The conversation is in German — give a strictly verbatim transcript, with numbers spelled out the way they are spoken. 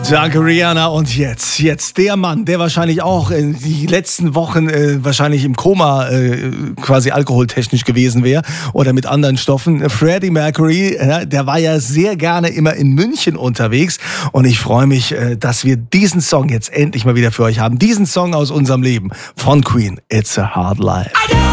Danke, Rihanna. Und jetzt, jetzt der Mann, der wahrscheinlich auch in die letzten Wochen äh, wahrscheinlich im Koma äh, quasi alkoholtechnisch gewesen wäre oder mit anderen Stoffen. Freddie Mercury, äh, der war ja sehr gerne immer in München unterwegs. Und ich freue mich, äh, dass wir diesen Song jetzt endlich mal wieder für euch haben. Diesen Song aus unserem Leben von Queen, It's a Hard Life.